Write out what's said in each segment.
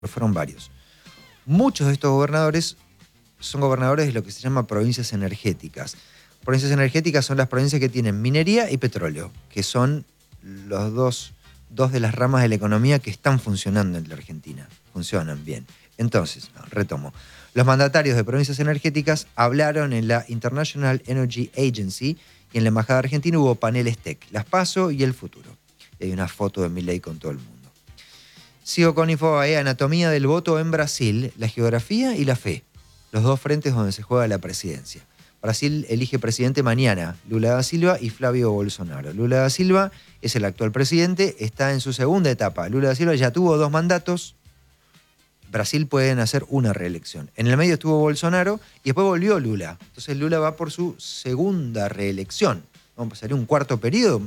fueron varios. Muchos de estos gobernadores son gobernadores de lo que se llama provincias energéticas. Provincias energéticas son las provincias que tienen minería y petróleo, que son los dos de las ramas de la economía que están funcionando en la Argentina. Funcionan bien. Entonces, retomo. Los mandatarios de provincias energéticas hablaron en la International Energy Agency y en la Embajada Argentina hubo paneles TEC, las PASO y el futuro. Y hay una foto de Milei con todo el mundo. Sigo con Infobae, anatomía del voto en Brasil, la geografía y la fe. Los dos frentes donde se juega la presidencia. Brasil elige presidente mañana, Lula da Silva y Flavio Bolsonaro. Lula da Silva es el actual presidente, está en su segunda etapa. Lula da Silva ya tuvo 2 mandatos. Brasil pueden hacer una reelección. En el medio estuvo Bolsonaro y después volvió Lula. Entonces Lula va por su segunda reelección. Vamos a pasar un cuarto periodo.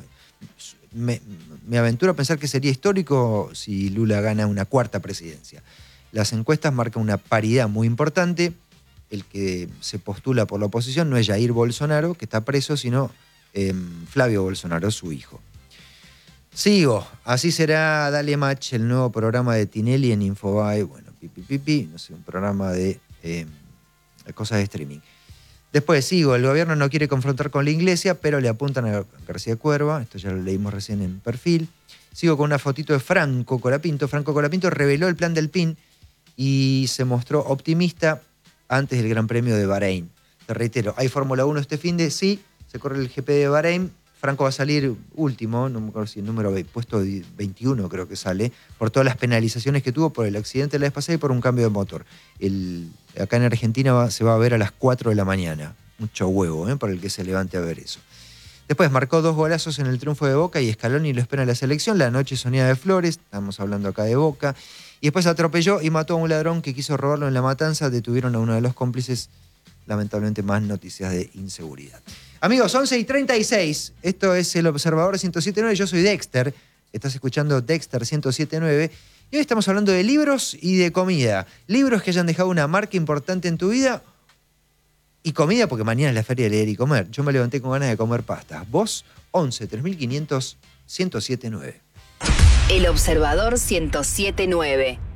Me aventuro a pensar que sería histórico si Lula gana una cuarta presidencia. Las encuestas marcan una paridad muy importante. El que se postula por la oposición no es Jair Bolsonaro, que está preso, sino Flavio Bolsonaro, su hijo. Sigo. Así será Dale Match, el nuevo programa de Tinelli en Infobae. Bueno, no sé, un programa de cosas de streaming. Después sigo. El gobierno no quiere confrontar con la Iglesia, pero le apuntan a García Cuerva. Esto ya lo leímos recién en Perfil. Sigo con una fotito de Franco Colapinto. Franco Colapinto reveló el plan del PIN y se mostró optimista antes del Gran Premio de Bahrein. Te reitero, ¿hay Fórmula 1 este finde? Sí, se corre el GP de Bahrein. Franco va a salir último, no me acuerdo si el número puesto 21 creo que sale, por todas las penalizaciones que tuvo por el accidente la vez pasada y por un cambio de motor. Acá en Argentina se va a ver a las 4 de la mañana. Mucho huevo, para el que se levante a ver eso. Después marcó 2 golazos en el triunfo de Boca y Scaloni lo espera en la selección. La noche soñada de Flores, estamos hablando acá de Boca. Y después atropelló y mató a un ladrón que quiso robarlo en La Matanza. Detuvieron a uno de los cómplices. Lamentablemente más noticias de inseguridad. Amigos, 11:36. Esto es El Observador 107.9. Yo soy Dexter. Estás escuchando Dexter 107.9. Y hoy estamos hablando de libros y de comida. Libros que hayan dejado una marca importante en tu vida. Y comida, porque mañana es la feria de leer y comer. Yo me levanté con ganas de comer pastas. Vos, 11-3500 107.9. El Observador 107.9.